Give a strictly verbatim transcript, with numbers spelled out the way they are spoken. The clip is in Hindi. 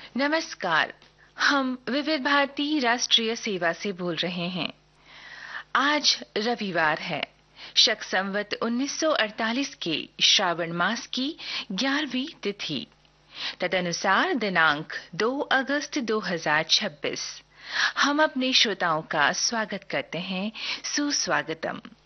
नमस्कार। हम विविध भारती राष्ट्रीय सेवा से बोल रहे हैं। आज रविवार है, शक संवत उन्नीस सौ अड़तालीस के श्रावण मास की ग्यारहवीं तिथि, तदनुसार दिनांक दो अगस्त दो हज़ार छब्बीस। हम अपने श्रोताओं का स्वागत करते हैं। सुस्वागतम।